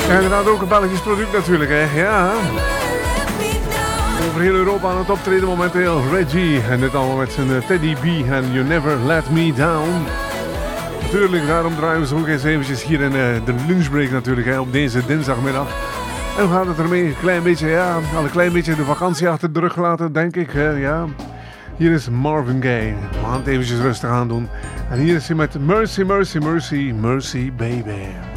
Ja, inderdaad ook een Belgisch product natuurlijk, hè. Ja. Over heel Europa aan het optreden momenteel. Reggie en dit allemaal met zijn Teddy B en You Never Let Me Down. Natuurlijk, daarom draaien we zo ook eens eventjes hier in de lunchbreak natuurlijk, hè, op deze dinsdagmiddag. En we gaan het ermee een klein beetje, ja, al een klein beetje de vakantie achter de rug laten, denk ik, ja. Hier is Marvin Gaye. We gaan het eventjes rustig aan doen. En hier is hij met Mercy, Mercy, Mercy, Mercy Baby.